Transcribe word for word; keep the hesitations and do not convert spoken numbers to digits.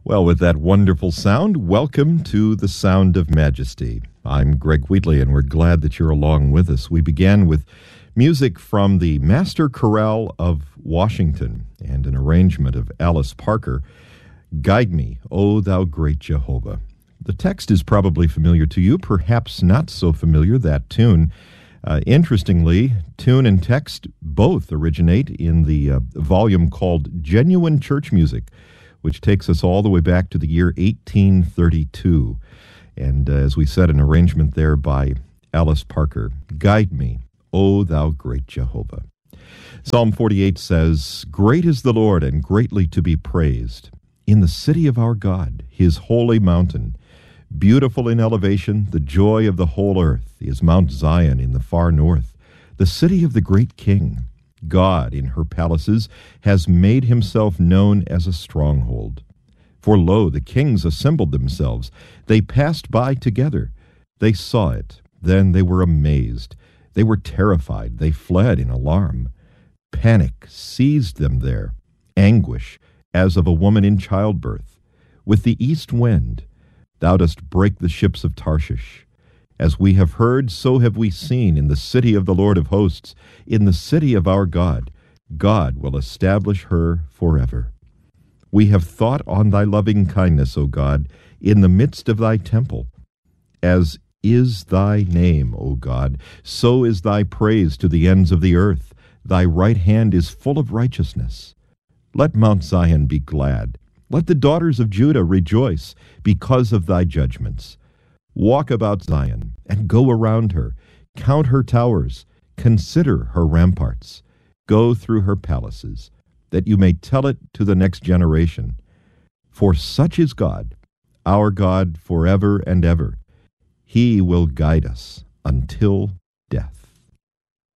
Well, with that wonderful sound, welcome to The Sound of Majesty. I'm Greg Wheatley, and we're glad that you're along with us. We began with music from the Master Chorale of Washington and an arrangement of Alice Parker, Guide Me, O Thou Great Jehovah. The text is probably familiar to you, perhaps not so familiar, that tune. Uh, interestingly, tune and text both originate in the uh, volume called Genuine Church Music, which takes us all the way back to the year eighteen thirty-two. And uh, as we said, an arrangement there by Alice Parker, Guide Me, O Thou Great Jehovah. Psalm forty-eight says, Great is the Lord and greatly to be praised in the city of our God, his holy mountain. Beautiful in elevation, the joy of the whole earth is Mount Zion in the far north, the city of the great King. God in her palaces has made himself known as a stronghold. For lo, the kings assembled themselves. They passed by together. They saw it. Then they were amazed. They were terrified. They fled in alarm. Panic seized them there, anguish as of a woman in childbirth. With the east wind, thou dost break the ships of Tarshish. As we have heard, so have we seen in the city of the Lord of hosts, in the city of our God. God will establish her forever. We have thought on thy loving kindness, O God, in the midst of thy temple. As is thy name, O God, so is thy praise to the ends of the earth. Thy right hand is full of righteousness. Let Mount Zion be glad. Let the daughters of Judah rejoice because of thy judgments. Walk about Zion and go around her. Count her towers. Consider her ramparts. Go through her palaces, that you may tell it to the next generation. For such is God, our God forever and ever. He will guide us until death.